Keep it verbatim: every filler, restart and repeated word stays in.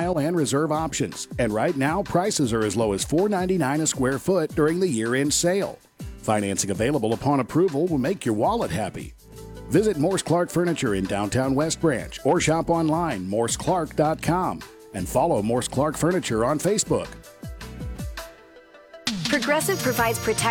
style and reserve options. And right now, prices are as low as four dollars and ninety-nine cents a square foot during the year-end sale. Financing available upon approval will make your wallet happy. Visit Morse Clark Furniture in downtown West Branch or shop online morse clark dot com and follow Morse Clark Furniture on Facebook. Progressive provides protection